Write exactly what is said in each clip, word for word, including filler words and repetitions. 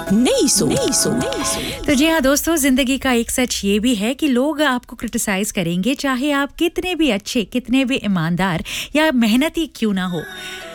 नहीं सो नहीं सो नहीं सो तो जी हाँ दोस्तों, जिंदगी का एक सच ये भी है कि लोग आपको क्रिटिसाइज करेंगे, चाहे आप कितने भी अच्छे, कितने भी ईमानदार या मेहनती क्यों ना हो।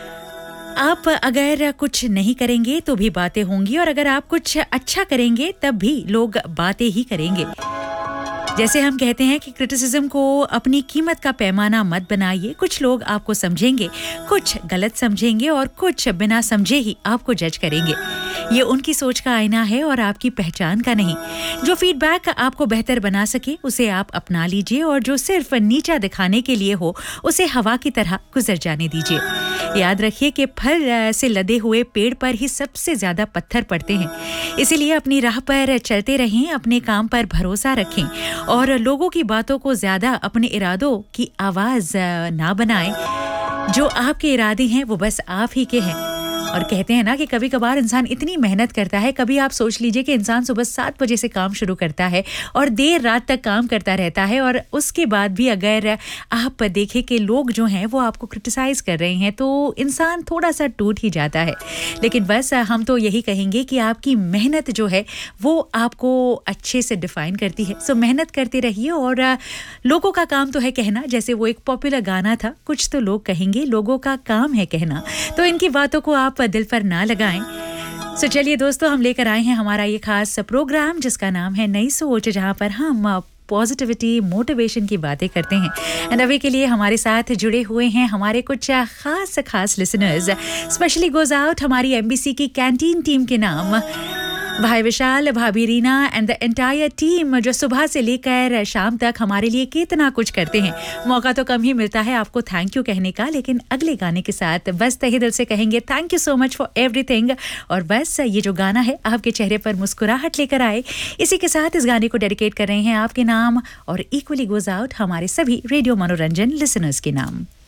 आप अगर कुछ नहीं करेंगे तो भी बातें होंगी, और अगर आप कुछ अच्छा करेंगे तब भी लोग बातें ही करेंगे। जैसे हम कहते हैं कि क्रिटिसिज्म को अपनी कीमत का पैमाना मत बनाइए। कुछ लोग आपको समझेंगे, कुछ गलत समझेंगे और कुछ बिना समझे ही आपको जज करेंगे। ये उनकी सोच का आईना है और आपकी पहचान का नहीं। जो फीडबैक आपको बेहतर बना सके उसे आप अपना लीजिए, और जो सिर्फ नीचा दिखाने के लिए हो उसे हवा की तरह गुजर जाने दीजिए। याद रखिए कि फल से लदे हुए पेड़ पर ही सबसे ज्यादा पत्थर पड़ते हैं। इसीलिए अपनी राह पर चलते रहें, अपने काम पर भरोसा रखें और लोगों की बातों को ज्यादा अपने इरादों की आवाज ना बनाएं। जो आपके इरादे हैं वो बस आप ही के हैं। और कहते हैं ना कि कभी कभार इंसान इतनी मेहनत करता है, कभी आप सोच लीजिए कि इंसान सुबह सात बजे से काम शुरू करता है और देर रात तक काम करता रहता है, और उसके बाद भी अगर आप देखें कि लोग जो हैं वो आपको क्रिटिसाइज कर रहे हैं तो इंसान थोड़ा सा टूट ही जाता है। लेकिन बस हम तो यही कहेंगे कि आपकी मेहनत जो है वो आपको अच्छे से डिफाइन करती है। सो मेहनत करते रहिए, और लोगों का काम तो है कहना, जैसे वो एक पॉपुलर गाना था, कुछ तो लोग कहेंगे, लोगों का काम है कहना। तो इनकी बातों को आप दिल पर ना लगाएं। सो चलिए दोस्तों, हम लेकर आए हैं हमारा ये खास प्रोग्राम जिसका नाम है नई सोच, जहां पर हम पॉजिटिविटी, मोटिवेशन की बातें करते हैं। एंड अभी के लिए हमारे साथ जुड़े हुए हैं हमारे कुछ खास खास लिसनर्स। स्पेशली गोज आउट हमारी एमबीसी की कैंटीन टीम के नाम, भाई विशाल, भाभी Reena and the entire team, जो सुबह से लेकर शाम तक हमारे लिए कितना कुछ करते हैं। मौका तो कम ही मिलता है आपको थैंक यू कहने का, लेकिन अगले गाने के साथ बस तहे दिल से कहेंगे thank you so much for everything. और बस ये जो गाना है आपके चेहरे पर मुस्कुराहट लेकर आए, इसी के साथ इस गाने को डेडिकेट कर रहे हैं आपके नाम, और इक्वली गोज आउट हमारे सभी रेडियो मनोरंजन लिसनर्स के नाम।